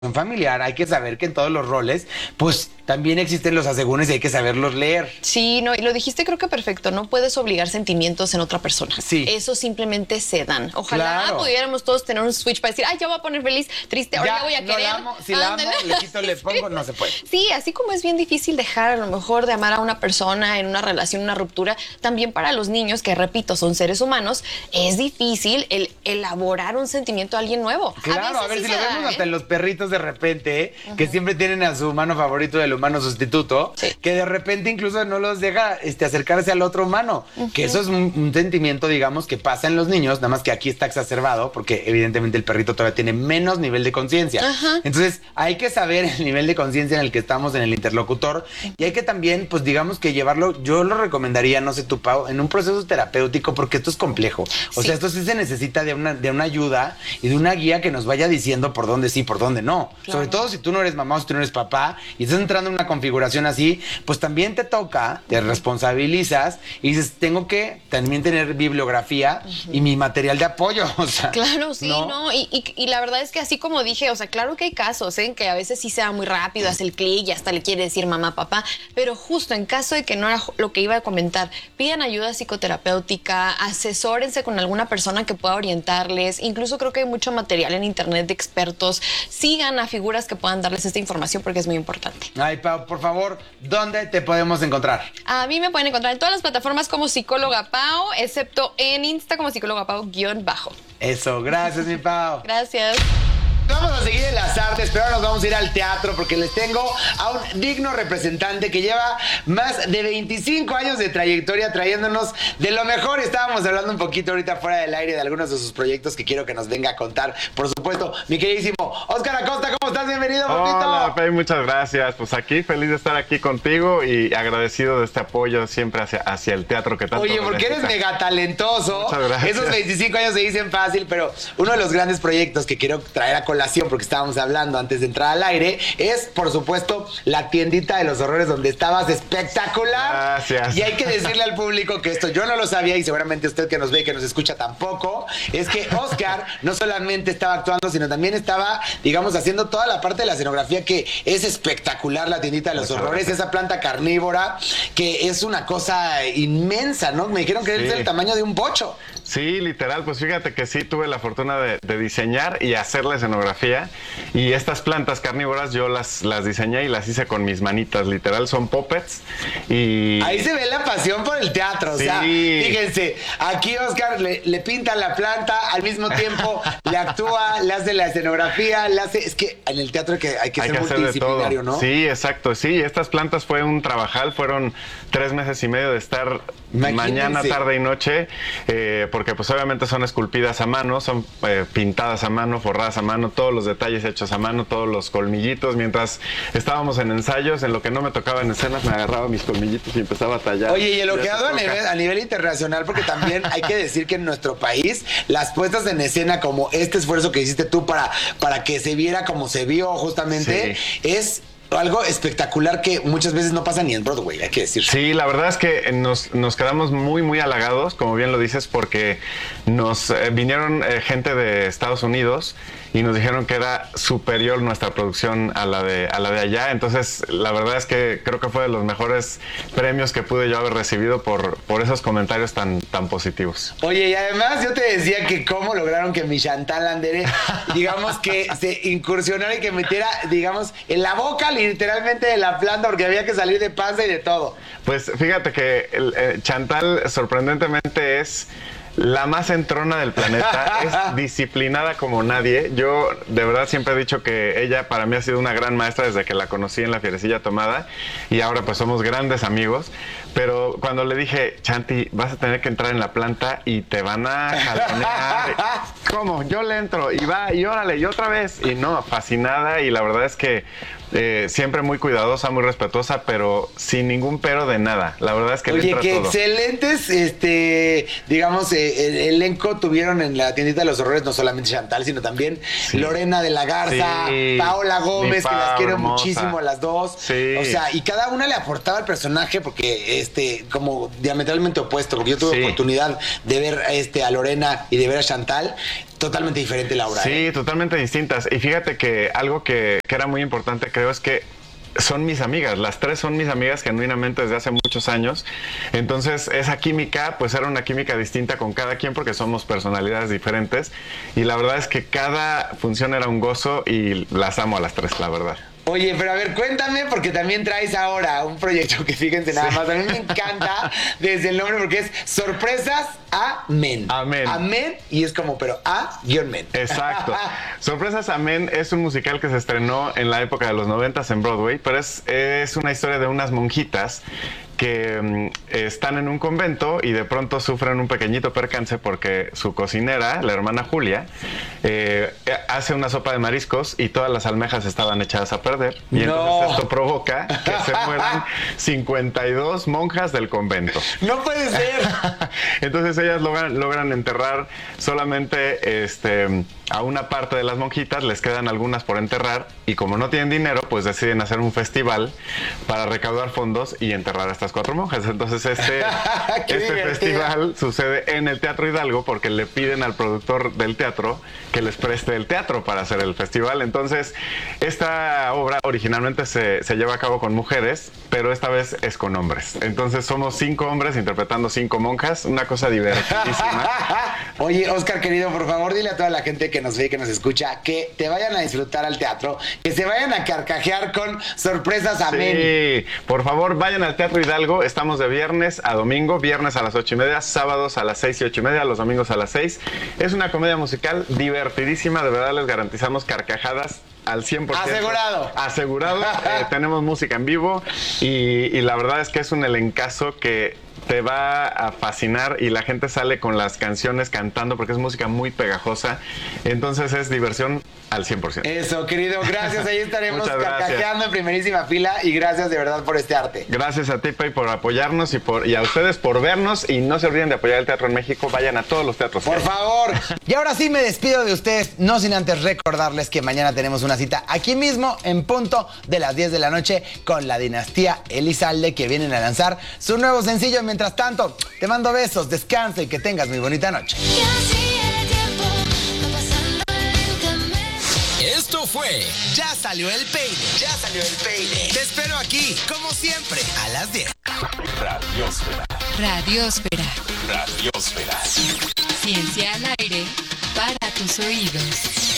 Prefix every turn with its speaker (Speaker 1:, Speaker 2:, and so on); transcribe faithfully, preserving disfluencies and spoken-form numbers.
Speaker 1: familiar, hay que saber que en todos los roles, pues también existen los asegúnes y hay que saberlos leer.
Speaker 2: Sí, no, y lo dijiste creo que perfecto, no puedes obligar sentimientos en otra persona.
Speaker 1: Sí.
Speaker 2: Eso simplemente se dan. Ojalá
Speaker 1: Claro.
Speaker 2: pudiéramos todos tener un switch para decir, ay, ya voy a poner feliz, triste, ahora ya voy a
Speaker 1: no
Speaker 2: querer.
Speaker 1: la amo, si la amo,
Speaker 2: Ándale.
Speaker 1: le quito, le pongo, no se puede.
Speaker 2: Sí, así como es bien difícil dejar a lo mejor de amar a una persona en una relación, una ruptura, también para los niños, que repito, son seres humanos, es difícil el elaborar un sentimiento a alguien nuevo.
Speaker 1: Claro, a, ver
Speaker 2: sí
Speaker 1: si
Speaker 2: se
Speaker 1: lo
Speaker 2: da,
Speaker 1: vemos
Speaker 2: ¿eh?
Speaker 1: hasta en los perritos de repente, ¿eh? Uh-huh. Que siempre tienen a su humano favorito del humano sustituto,
Speaker 2: sí.
Speaker 1: que de repente incluso no los deja este, acercarse al otro humano, uh-huh. Que eso es un, un sentimiento, digamos, que pasa en los niños, nada más que aquí está exacerbado, porque evidentemente el perrito todavía tiene menos nivel de conciencia. Uh-huh. Entonces, hay que saber el nivel de conciencia en el que estamos en el interlocutor, uh-huh. Y hay que también, pues digamos que llevarlo, yo lo recomendaría, no sé tú, Pau, en un proceso terapéutico, porque esto es complejo. O sí. sea, esto sí se necesita de una, de una ayuda y de una guía que nos vaya diciendo por dónde sí, por dónde no. Claro. Sobre todo si tú no eres mamá o si tú no eres papá y estás entrando en una configuración así, pues también te toca, te responsabilizas y dices, tengo que también tener bibliografía uh-huh. y mi material de apoyo. O sea,
Speaker 2: claro, sí, ¿no? ¿no? Y, y, y la verdad es que así como dije, o sea, claro que hay casos, ¿eh? Que a veces sí se da muy rápido, hace el clic y hasta le quiere decir mamá, papá, pero justo en caso de que no era lo que iba a comentar, pidan ayuda psicoterapéutica, asesórense con alguna persona que pueda orientarles, incluso creo que hay mucho material en internet de expertos, sigan a figuras que puedan darles esta información porque es muy importante.
Speaker 1: Ay, Pau, por favor, ¿dónde te podemos encontrar?
Speaker 2: A mí me pueden encontrar en todas las plataformas como Psicóloga Pau, excepto en Insta como Psicóloga Pau guión bajo.
Speaker 1: Eso, gracias, mi Pau.
Speaker 2: Gracias.
Speaker 1: Vamos a seguir en las artes, pero ahora nos vamos a ir al teatro porque les tengo a un digno representante que lleva más de veinticinco años de trayectoria trayéndonos de lo mejor. Estábamos hablando un poquito ahorita fuera del aire de algunos de sus proyectos que quiero que nos venga a contar. Por supuesto, mi queridísimo Óscar Acosta, ¿cómo estás? Bienvenido, papito.
Speaker 3: Hola, Pei, muchas gracias. Pues aquí, feliz de estar aquí contigo y agradecido de este apoyo siempre hacia, hacia el teatro que tanto
Speaker 1: Oye, porque
Speaker 3: necesita.
Speaker 1: eres mega talentoso.
Speaker 3: Muchas gracias.
Speaker 1: Esos veinticinco años se dicen fácil, pero uno de los grandes proyectos que quiero traer a colación, porque estábamos hablando antes de entrar al aire, es, por supuesto, la tiendita de los horrores, donde estabas espectacular.
Speaker 3: Gracias.
Speaker 1: Y hay que decirle al público que esto yo no lo sabía, y seguramente usted que nos ve y que nos escucha tampoco, es que Óscar no solamente estaba actuando, sino también estaba, digamos, haciendo toda la parte de la escenografía, que es espectacular, la tiendita de los Muchas horrores, gracias. Esa planta carnívora, que es una cosa inmensa, ¿no? Me dijeron que sí. Es el tamaño de un bocho.
Speaker 3: Sí, literal, pues fíjate que sí tuve la fortuna de, de diseñar y hacer la escenografía, y estas plantas carnívoras yo las, las diseñé y las hice con mis manitas, literal, son puppets. Y
Speaker 1: ahí se ve la pasión por el teatro,
Speaker 3: sí.
Speaker 1: O sea, fíjense, aquí Óscar le, le pinta la planta, al mismo tiempo le actúa, le hace la escenografía, le hace, es que en el teatro hay que, hay que
Speaker 3: hay
Speaker 1: ser
Speaker 3: que
Speaker 1: multidisciplinario, ¿no?
Speaker 3: Sí, exacto, sí, estas plantas fue un trabajal, fueron tres meses y medio de estar Imagínense. Mañana, tarde y noche, eh, porque pues obviamente son esculpidas a mano, son eh, pintadas a mano, forradas a mano, todos los detalles hechos a mano, todos los colmillitos. Mientras estábamos en ensayos, en lo que no me tocaba en escenas, me agarraba mis colmillitos y empezaba a tallar.
Speaker 1: Oye, y elogiado a nivel, a nivel internacional, porque también hay que decir que en nuestro país las puestas en escena, como este esfuerzo que hiciste tú para, para que se viera como se vio justamente, sí. es algo espectacular que muchas veces no pasa ni en Broadway, hay que decir.
Speaker 3: Sí, la verdad es que nos, nos quedamos muy, muy halagados, como bien lo dices, porque nos eh, vinieron eh, gente de Estados Unidos y nos dijeron que era superior nuestra producción a la de a la de allá. Entonces, la verdad es que creo que fue de los mejores premios que pude yo haber recibido por, por esos comentarios tan, tan positivos.
Speaker 1: Oye, y además yo te decía que cómo lograron que mi Chantal Andere, digamos, que se incursionara y que metiera, digamos, en la boca literalmente de la planta, porque había que salir de panza y de todo.
Speaker 3: Pues fíjate que el, eh, Chantal sorprendentemente es la más entrona del planeta, es disciplinada como nadie. Yo de verdad siempre he dicho que ella para mí ha sido una gran maestra desde que la conocí en la Fierecilla Tomada, y ahora pues somos grandes amigos. Pero cuando le dije, Chanti, vas a tener que entrar en la planta y te van a jalonear. ¿Cómo? Yo le entro y va y órale y otra vez. Y no, fascinada, y la verdad es que Eh, siempre muy cuidadosa, muy respetuosa, pero sin ningún pero de nada. La verdad es que
Speaker 1: Oye,
Speaker 3: le entra
Speaker 1: qué
Speaker 3: todo.
Speaker 1: excelentes, este, digamos, eh, el elenco tuvieron en la tiendita de los horrores, no solamente Chantal, sino también sí. Lorena de la Garza, sí. Paola Gómez, que las quiero hermosa. muchísimo a las dos. Sí. O sea, y cada una le aportaba al personaje, porque este, como diametralmente opuesto, porque yo tuve sí. oportunidad de ver este, a Lorena y de ver a Chantal. totalmente diferente la obra.
Speaker 3: Sí,
Speaker 1: ¿eh?
Speaker 3: totalmente distintas. Y fíjate que algo que, que era muy importante, creo, es que son mis amigas, las tres son mis amigas genuinamente desde hace muchos años. Entonces esa química pues era una química distinta con cada quien porque somos personalidades diferentes y la verdad es que cada función era un gozo y las amo a las tres, la verdad.
Speaker 1: Oye, pero a ver, cuéntame, porque también traes ahora un proyecto que fíjense nada más, a mí me encanta desde el nombre porque es Sorpresas Amén.
Speaker 3: Amén.
Speaker 1: Amén, y es como, pero A guión men.
Speaker 3: Exacto. Sorpresas Amén es un musical que se estrenó en la época de los noventas en Broadway, pero es, es una historia de unas monjitas que um, están en un convento y de pronto sufren un pequeñito percance porque su cocinera, la hermana Julia, eh, hace una sopa de mariscos y todas las almejas estaban echadas a perder. Y
Speaker 1: No.
Speaker 3: entonces esto provoca que se mueran cincuenta y dos monjas del convento.
Speaker 1: No puede ser.
Speaker 3: Entonces ellas logran, logran enterrar solamente este, a una parte de las monjitas, les quedan algunas por enterrar y como no tienen dinero, pues deciden hacer un festival para recaudar fondos y enterrar a estas cuatro monjas. Entonces este, este festival sucede en el Teatro Hidalgo porque le piden al productor del teatro que les preste el teatro para hacer el festival. Entonces esta obra originalmente se, se lleva a cabo con mujeres, pero esta vez es con hombres. Entonces somos cinco hombres interpretando cinco monjas, una cosa divertidísima.
Speaker 1: Oye, Oscar, querido, por favor, dile a toda la gente que nos ve y que nos escucha que te vayan a disfrutar al teatro, que se vayan a carcajear con Sorpresas Amén.
Speaker 3: Sí, por favor, vayan al Teatro Hidalgo. Estamos de viernes a domingo, viernes a las ocho y media, sábados a las seis y ocho y media, los domingos a las seis. Es una comedia musical divertidísima, de verdad les garantizamos carcajadas al cien por ciento.
Speaker 1: Asegurado.
Speaker 3: Asegurado. eh, tenemos música en vivo y, y la verdad es que es un elencazo que te va a fascinar y la gente sale con las canciones cantando porque es música muy pegajosa. Entonces es diversión al cien por ciento.
Speaker 1: Eso, querido, gracias. Ahí estaremos
Speaker 3: Muchas gracias.
Speaker 1: carcajeando en primerísima fila y gracias de verdad por este arte.
Speaker 3: Gracias a ti, Pay, por apoyarnos y, por, y a ustedes por vernos. Y no se olviden de apoyar el teatro en México. Vayan a todos los teatros.
Speaker 1: Por favor. Y ahora sí me despido de ustedes, no sin antes recordarles que mañana tenemos una cita aquí mismo en punto de las diez de la noche con la dinastía Elizalde, que vienen a lanzar su nuevo sencillo. Mientras tanto, te mando besos, descansa y que tengas muy bonita noche.
Speaker 4: Esto fue Ya Salió el Peine.
Speaker 1: Ya salió el peine.
Speaker 4: Te espero aquí, como siempre, a las diez.
Speaker 5: Radiósfera.
Speaker 6: Radiósfera.
Speaker 5: Radiósfera.
Speaker 6: Ciencia al aire para tus oídos.